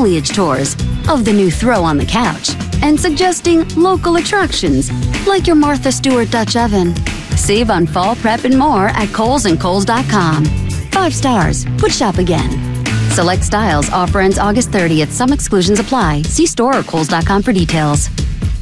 foliage tours, of the new throw on the couch, and suggesting local attractions like your Martha Stewart Dutch oven. Save on fall prep and more at KohlsandKohls.com. 5 stars. Would shop again. Select styles. Offer ends August 30th. Some exclusions apply. See store or Kohls.com for details.